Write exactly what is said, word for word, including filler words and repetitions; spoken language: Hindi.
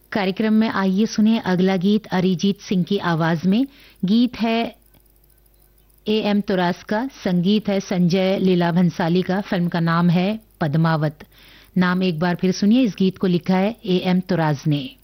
कार्यक्रम में आइए सुने अगला गीत अरिजीत सिंह की आवाज में। गीत है ए एम तुरास का, संगीत है संजय लीला भंसाली का। फिल्म का नाम है पद्मावत। नाम एक बार फिर सुनिए, इस गीत को लिखा है ए एम तुरास ने।